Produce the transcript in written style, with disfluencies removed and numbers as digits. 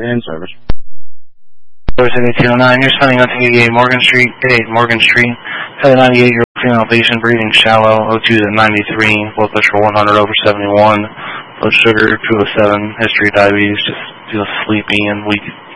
In service. 7209, you're signing on to 88 Morgan Street, 98-year-old female patient, breathing shallow, O2 at 93, blood pressure 100 over 71, blood sugar 207, history of diabetes, just feels sleepy and weak.